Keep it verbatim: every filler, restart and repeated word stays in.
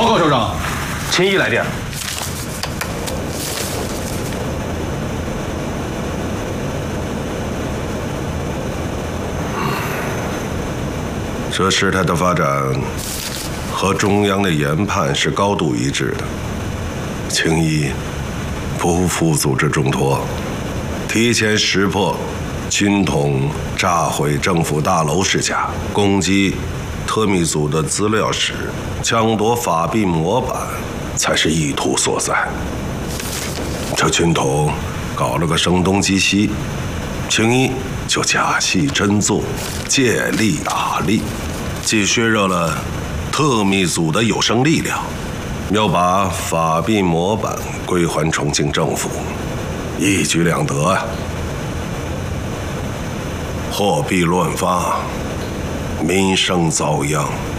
报告首长，秦毅来电。 这事态的发展和中央的研判是高度一致的。秦毅不负组织重托，提前识破军统炸毁政府大楼事假，攻击特密组的资料室，抢夺法币模板，才是意图所在。这军统搞了个声东击西，秦毅就假戏真做，借力打力，既削弱了特密组的有生力量，又把法币模板归还重庆政府，一举两得啊！货币乱发，民生遭殃。